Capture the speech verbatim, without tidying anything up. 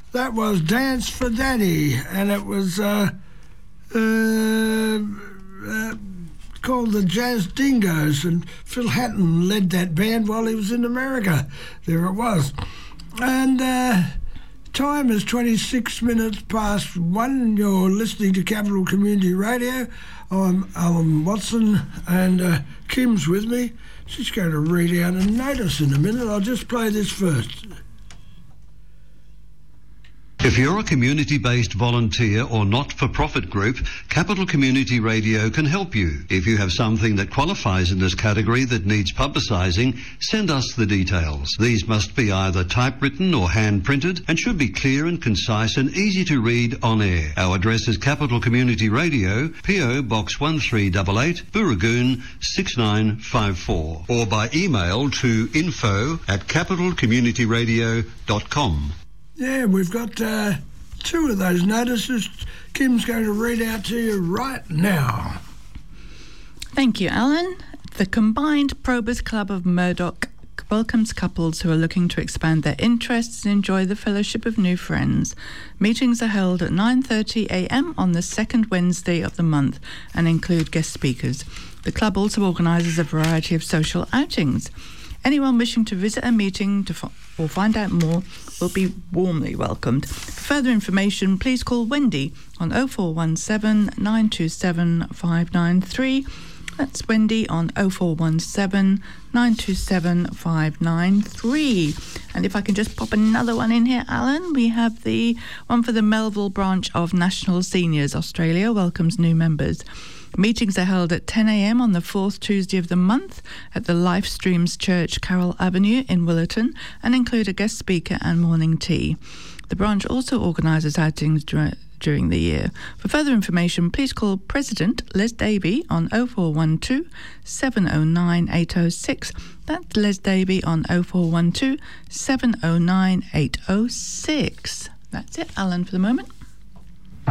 that was Dance for Daddy, and it was uh, uh, uh, called the Jazz Dingoes, and Phil Hatton led that band while he was in America. There it was. And uh, time is twenty-six minutes past one. You're listening to Capital Community Radio. I'm Alan Watson, and uh, Kim's with me. She's going to read out a notice in a minute. I'll just play this first. If you're a community-based volunteer or not-for-profit group, Capital Community Radio can help you. If you have something that qualifies in this category that needs publicising, send us the details. These must be either typewritten or hand-printed and should be clear and concise and easy to read on air. Our address is Capital Community Radio, P O Box one three eight eight, Booragoon six nine five four, or by email to info at capital community radio dot com. Yeah, we've got uh, two of those notices. Kim's going to read out to you right now. Thank you, Alan. The Combined Probus Club of Murdoch welcomes couples who are looking to expand their interests and enjoy the fellowship of new friends. Meetings are held at nine thirty a m on the second Wednesday of the month and include guest speakers. The club also organises a variety of social outings. Anyone wishing to visit a meeting to f- or find out more will be warmly welcomed. For further information, please call Wendy on oh four one seven, nine two seven, five nine three. That's Wendy on oh four one seven, nine two seven, five nine three. And if I can just pop another one in here, Alan, we have the one for the Melville branch of National Seniors Australia welcomes new members. Meetings are held at ten a m on the fourth Tuesday of the month at the Life Streams Church, Carroll Avenue in Willerton, and include a guest speaker and morning tea. The branch also organises outings dur- during the year. For further information, please call President Les Davey on oh four one two, seven oh nine, eight oh six. That's Les Davey on oh four one two, seven oh nine, eight oh six. That's it, Alan, for the moment.